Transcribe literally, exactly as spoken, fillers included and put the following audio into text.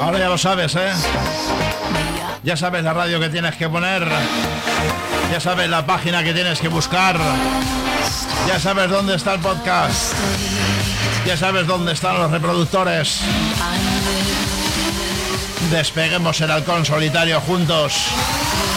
Ahora ya lo sabes, ¿eh? Ya sabes la radio que tienes que poner. Ya sabes la página que tienes que buscar. Ya sabes dónde está el podcast. Ya sabes dónde están los reproductores. Despeguemos el halcón solitario juntos.